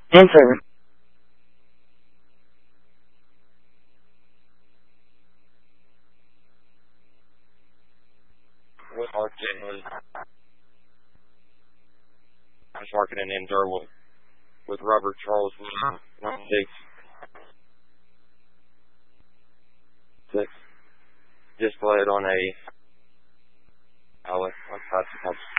Answer. With Mark J. I was marking an named Darwell with Robert Charles Williams. 6. Displayed on a Alex.